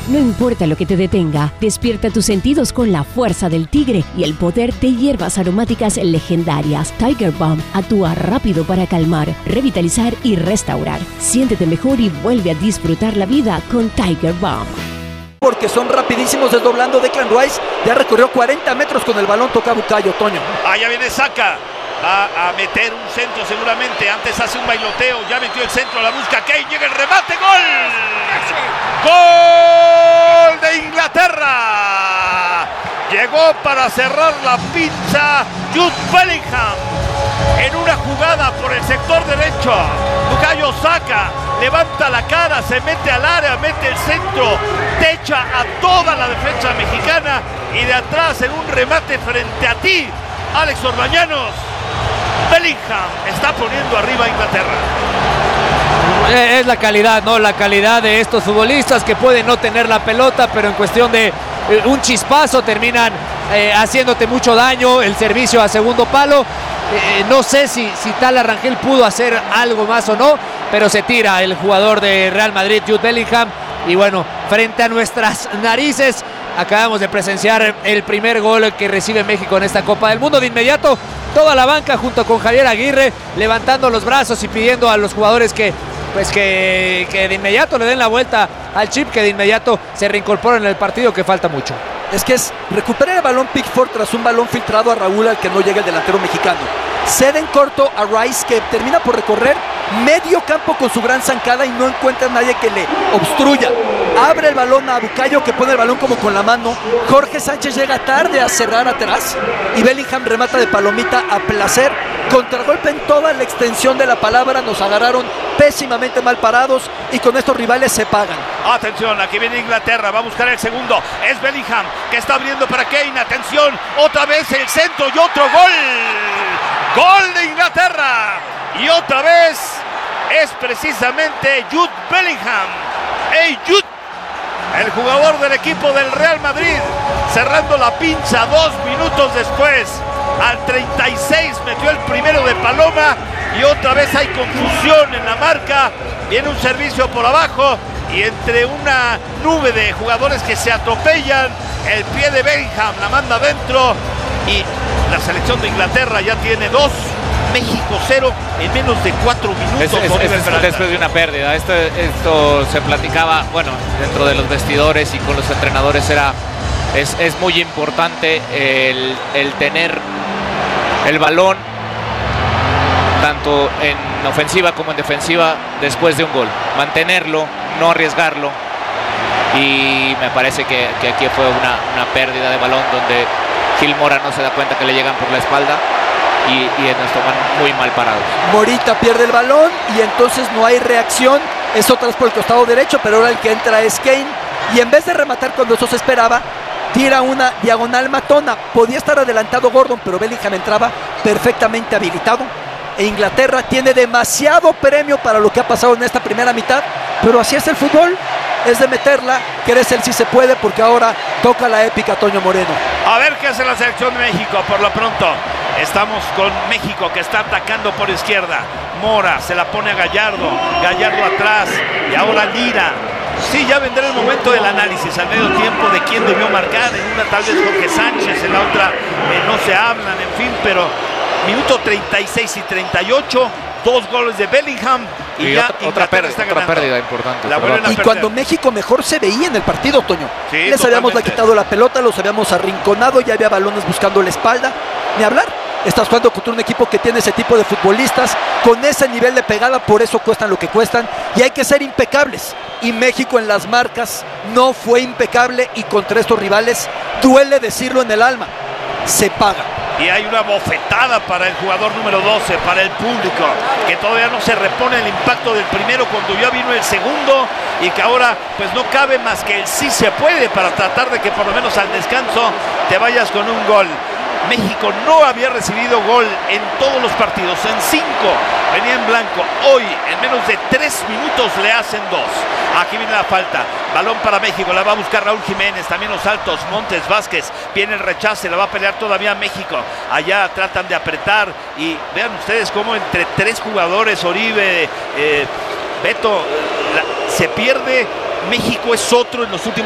No importa lo que te detenga, despierta tus sentidos con la fuerza del tigre y el poder de hierbas aromáticas legendarias. Tiger Balm actúa rápido para calmar, revitalizar y restaurar. Siéntete mejor y vuelve a disfrutar la vida con Tiger Balm. Porque son rapidísimos desdoblando. Declan Rice ya recorrió 40 metros con el balón, toca Bukayo, Toño. Allá viene Saka. Va a meter un centro seguramente. Antes hace un bailoteo. Ya metió el centro. La busca Kane. Llega el remate. ¡Gol! ¡Gol de Inglaterra! Llegó para cerrar la pinza Jude Bellingham. En una jugada por el sector derecho. Bukayo Saka levanta la cara. Se mete al área. Mete el centro. Techa a toda la defensa mexicana. Y de atrás en un remate frente a ti, Alex Orbañanos, Bellingham está poniendo arriba a Inglaterra. Es la calidad, ¿no? La calidad de estos futbolistas que pueden no tener la pelota, pero en cuestión de un chispazo terminan haciéndote mucho daño. El servicio a segundo palo. No sé si Tala Rangel pudo hacer algo más o no, pero se tira el jugador de Real Madrid, Jude Bellingham. Y bueno, frente a nuestras narices, acabamos de presenciar el primer gol que recibe México en esta Copa del Mundo. De inmediato, toda la banca junto con Javier Aguirre levantando los brazos y pidiendo a los jugadores que de inmediato le den la vuelta al chip, que de inmediato se reincorporen en el partido, que falta mucho. Es que es recuperar el balón Pickford tras un balón filtrado a Raúl al que no llega el delantero mexicano. Cede en corto a Rice, que termina por recorrer medio campo con su gran zancada y no encuentra a nadie que le obstruya. Abre el balón a Bukayo, que pone el balón como con la mano. Jorge Sánchez llega tarde a cerrar atrás y Bellingham remata de palomita a placer. Contragolpe en toda la extensión de la palabra. Nos agarraron pésimamente mal parados y con estos rivales se pagan. Atención, aquí viene Inglaterra, va a buscar el segundo. Es Bellingham que está abriendo para Kane. Atención, otra vez el centro y otro gol. Gol de Inglaterra. Y otra vez es precisamente Jude Bellingham. ¡Hey, Jude! El jugador del equipo del Real Madrid, cerrando la pinza 2 minutos después. Al 36 metió el primero de Paloma y otra vez hay confusión en la marca. Viene un servicio por abajo y entre una nube de jugadores que se atropellan, el pie de Bellingham la manda adentro y la selección de Inglaterra ya tiene 2, México 0 en menos de 4 minutos. Después de una pérdida. Esto se platicaba, bueno, dentro de los vestidores y con los entrenadores. Es muy importante el tener el balón tanto en ofensiva como en defensiva después de un gol. Mantenerlo, no arriesgarlo. Y me parece que aquí fue una pérdida de balón donde Gil Mora no se da cuenta que le llegan por la espalda y nos toman muy mal parados. Morita pierde el balón y entonces no hay reacción. Es otra vez por el costado derecho, pero ahora el que entra es Kane. Y en vez de rematar cuando eso se esperaba, tira una diagonal matona. Podía estar adelantado Gordon, pero Bellingham entraba perfectamente habilitado. E Inglaterra tiene demasiado premio para lo que ha pasado en esta primera mitad, pero así es el fútbol. Es de meterla, querés el si se puede, porque ahora toca la épica Toño Moreno. A ver qué hace la selección de México. Por lo pronto estamos con México, que está atacando por izquierda. Mora se la pone a Gallardo, Gallardo atrás y ahora Lira. Sí, ya vendrá el momento del análisis al medio tiempo de quién debió marcar. En una tal vez Jorge Sánchez, en la otra no se hablan, en fin, pero minuto 36 y 38, 2 goles de Bellingham y ya otra pérdida importante. Y cuando México mejor se veía en el partido, Toño. Sí, les habíamos quitado la pelota, los habíamos arrinconado, ya había balones buscando la espalda. Ni hablar. Estás jugando contra un equipo que tiene ese tipo de futbolistas, con ese nivel de pegada, por eso cuestan lo que cuestan, y hay que ser impecables. Y México en las marcas no fue impecable, y contra estos rivales, duele decirlo en el alma, se paga. Y hay una bofetada para el jugador número 12, para el público, que todavía no se repone el impacto del primero cuando ya vino el segundo, y que ahora pues no cabe más que el sí se puede para tratar de que por lo menos al descanso te vayas con un gol. México no había recibido gol en todos los partidos, en 5 venía en blanco. Hoy en menos de 3 minutos le hacen 2. Aquí viene la falta, balón para México, la va a buscar Raúl Jiménez, también los altos, Montes, Vázquez, viene el rechace, la va a pelear todavía México. Allá tratan de apretar y vean ustedes cómo entre 3 jugadores, Oribe, Beto, se pierde. México es otro en los últimos